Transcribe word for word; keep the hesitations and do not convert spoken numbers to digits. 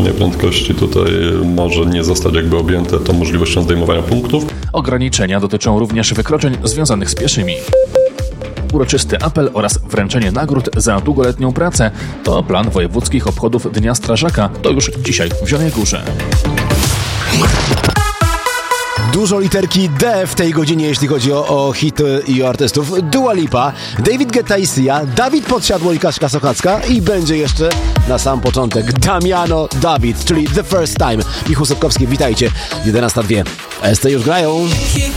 przekroczenie prędkości tutaj może nie zostać jakby objęte tą możliwością zdejmowania punktów. Ograniczenia dotyczą również wykroczeń związanych z pieszymi. Uroczysty apel oraz wręczenie nagród za długoletnią pracę to plan wojewódzkich obchodów Dnia Strażaka. To już dzisiaj w Zielonej Górze. Dużo literki D w tej godzinie, jeśli chodzi o, o hity i o artystów. Dua Lipa, David Guetta i Sia, Dawid Podsiadło i Kaśka Sochacka i będzie jeszcze na sam początek Damiano Dawid, czyli The First Time. Michał Sotkowski, witajcie. jedenasta dwie. S T już grają.